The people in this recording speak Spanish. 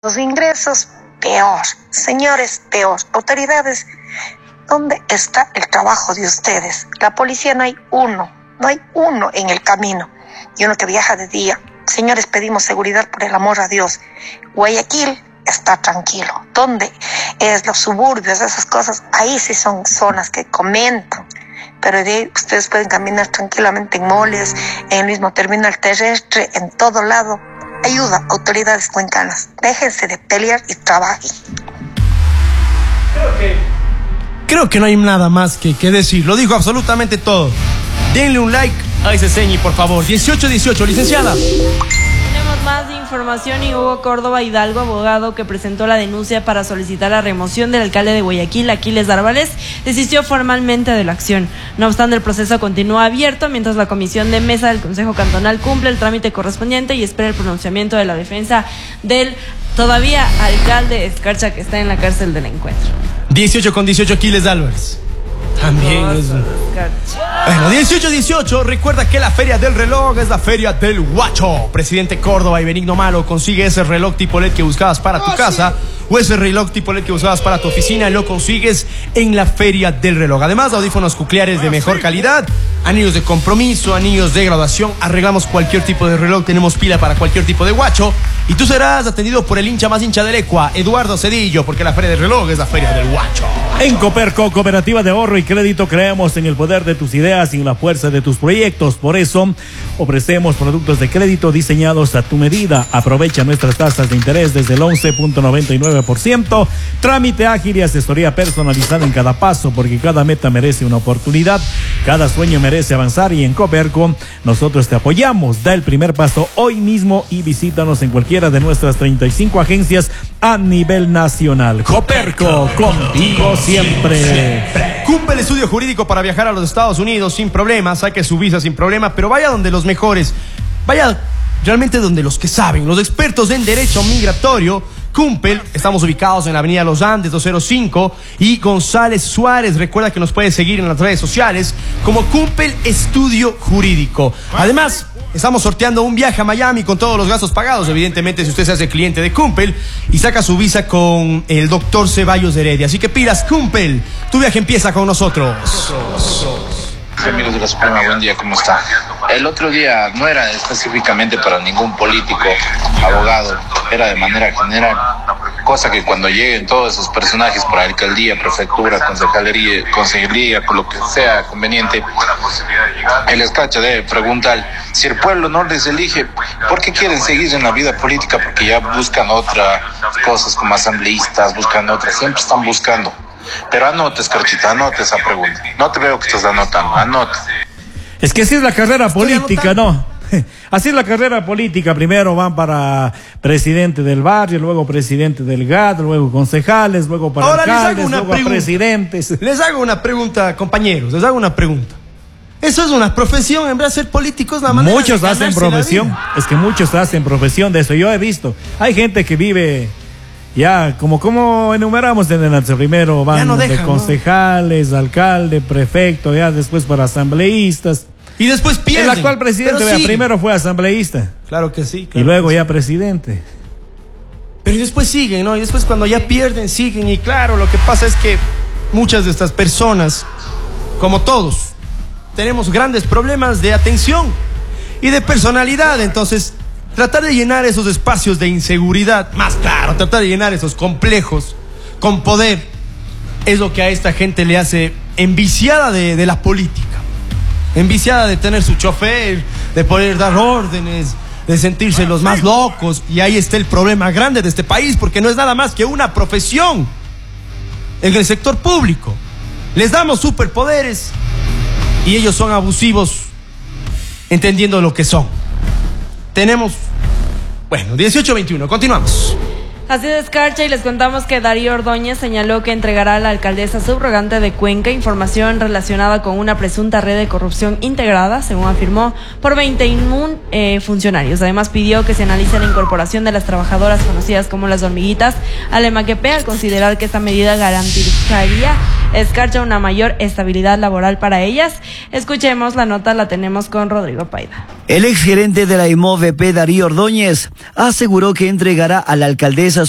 Los ingresos, peor. Señores, peor. Autoridades, ¿dónde está el trabajo de ustedes? La policía no hay uno en el camino. Y uno que viaja de día. Señores, pedimos seguridad por el amor a Dios. Guayaquil está tranquilo. ¿Dónde es los suburbios, esas cosas? Ahí sí son zonas que comentan. Pero de ahí ustedes pueden caminar tranquilamente en moles, en el mismo terminal terrestre, en todo lado. Ayuda, autoridades cuencanas. Déjense de pelear y trabajen. Creo que no hay nada más que decir. Lo dijo absolutamente todo. Denle un like a ese señi, por favor. 1818, licenciada. Tenemos más información y Hugo Córdoba Hidalgo, abogado que presentó la denuncia para solicitar la remoción del alcalde de Guayaquil, Aquiles Dárvales, desistió formalmente de la acción. No obstante, el proceso continúa abierto mientras la comisión de mesa del Consejo Cantonal cumple el trámite correspondiente y espera el pronunciamiento de la defensa del todavía alcalde Escarcha, que está en la cárcel del encuentro. 18-18, Aquiles Dárvales. También es... Bueno, 18-18, recuerda que la Feria del Reloj es la Feria del Guacho. Presidente Córdoba y Benigno Malo, consigue ese reloj tipo LED que buscabas para tu casa o ese reloj tipo LED que buscabas para tu oficina, lo consigues en la Feria del Reloj. Además, audífonos cocleares de mejor calidad, anillos de compromiso, anillos de graduación, arreglamos cualquier tipo de reloj, tenemos pila para cualquier tipo de guacho y tú serás atendido por el hincha más hincha del Ecua, Eduardo Cedillo, porque la Feria del Reloj es la Feria del Guacho. En Coperco, Cooperativa de Ahorro y Crédito, creemos en el poder de tus ideas y en la fuerza de tus proyectos. Por eso, ofrecemos productos de crédito diseñados a tu medida. Aprovecha nuestras tasas de interés desde el 11.99%. Trámite ágil y asesoría personalizada en cada paso, porque cada meta merece una oportunidad. Cada sueño merece avanzar y en Coperco nosotros te apoyamos. Da el primer paso hoy mismo y visítanos en cualquiera de nuestras 35 agencias a nivel nacional. Coperco, contigo siempre. Cumple el estudio jurídico para viajar a los Estados Unidos sin problemas, saque su visa sin problema, pero vaya donde los mejores, vaya realmente donde los que saben, los expertos en derecho migratorio. Cumpel, estamos ubicados en la avenida Los Andes 205 y González Suárez. Recuerda que nos puedes seguir en las redes sociales como Cumpel Estudio Jurídico. Además, estamos sorteando un viaje a Miami con todos los gastos pagados, evidentemente, si usted se hace cliente de Cumpel y saca su visa con el doctor Ceballos Heredia. Así que pilas, Cumpel, tu viaje empieza con nosotros. Amigos de la Suprema, buen día, ¿cómo está? El otro día no era específicamente para ningún político, abogado, era de manera general, cosa que cuando lleguen todos esos personajes por alcaldía, prefectura, consejería, por lo que sea conveniente, el Escarcha debe preguntar, si el pueblo no les elige, ¿por qué quieren seguir en la vida política? Porque ya buscan otras cosas como asambleístas, buscan otras, siempre están buscando. Pero anote, Escarchita, anote esa pregunta. No te veo que estás anotando, anote. Es que así es la carrera política, ¿no? Así es la carrera política. Primero van para presidente del barrio, luego presidente del GAD, luego concejales, luego para ahora alcaldes, luego presidentes. Les hago una pregunta, compañeros, les hago una pregunta. Eso es una profesión, en verdad, ser político es la manera muchos de hacen profesión, es que muchos hacen profesión de eso. Yo he visto, hay gente que vive... Ya, como enumeramos en el primero van no dejan, de concejales, ¿no? Alcalde, prefecto, ya después para asambleístas. Y después pierden. El actual presidente primero fue asambleísta. Claro que sí. Claro y luego ya presidente. Pero después siguen, ¿no? Y después cuando ya pierden, siguen. Y claro, lo que pasa es que muchas de estas personas, como todos, tenemos grandes problemas de atención y de personalidad. Entonces... tratar de llenar esos espacios de inseguridad, más claro, tratar de llenar esos complejos con poder, es lo que a esta gente le hace enviciada de la política, enviciada de tener su chofer, de poder dar órdenes, de sentirse los más locos. Y ahí está el problema grande de este país, porque no es nada más que una profesión en el sector público. Les damos superpoderes y ellos son abusivos entendiendo lo que son. Tenemos, 18-21, continuamos. Así de Escarcha y les contamos que Darío Ordóñez señaló que entregará a la alcaldesa subrogante de Cuenca información relacionada con una presunta red de corrupción integrada, según afirmó, por 21 funcionarios. Además pidió que se analice la incorporación de las trabajadoras conocidas como las hormiguitas al Emaquepe, al considerar que esta medida garantizaría Escarcha una mayor estabilidad laboral para ellas. Escuchemos la nota, la tenemos con Rodrigo Paida. El exgerente de la IMOVP, Darío Ordóñez, aseguró que entregará a la alcaldesa